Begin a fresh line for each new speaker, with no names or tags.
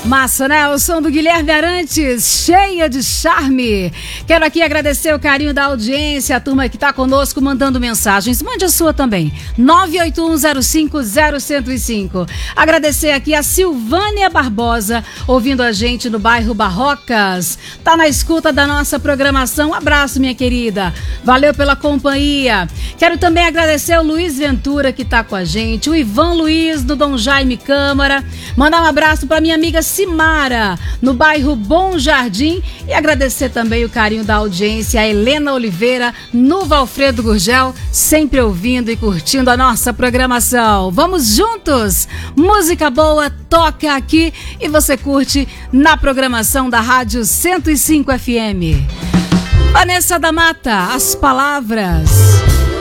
Massa, né? O som do Guilherme Arantes, cheia de charme. Quero aqui agradecer o carinho da audiência, a turma que tá conosco mandando mensagens. Mande a sua também, 981050105. Agradecer aqui a Silvânia Barbosa, ouvindo a gente no bairro Barrocas. Tá na escuta da nossa programação. Um abraço, minha querida. Valeu pela companhia. Quero também agradecer o Luiz Ventura, que tá com a gente, o Ivan Luiz, do Dom Jaime Câmara. Mandar um abraço pra minha amiga Simara, no bairro Bom Jardim, e agradecer também o carinho da audiência, a Helena Oliveira, no Valfredo Gurgel, sempre ouvindo e curtindo a nossa programação. Vamos juntos! Música boa toca aqui e você curte na programação da Rádio 105 FM. Vanessa da Mata, as palavras.